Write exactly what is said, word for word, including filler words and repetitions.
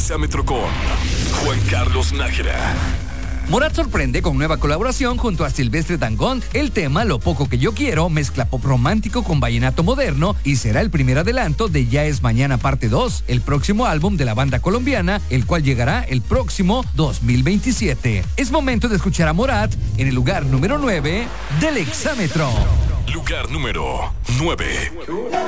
Exámetro con Juan Carlos Nájera. Morat sorprende con nueva colaboración junto a Silvestre Dangond. El tema Lo Poco Que Yo Quiero mezcla pop romántico con vallenato moderno y será el primer adelanto de Ya Es Mañana parte dos, el próximo álbum de la banda colombiana, el cual llegará el próximo dos mil veintisiete. Es momento de escuchar a Morat en el lugar número nueve del Exámetro. Lugar número nueve.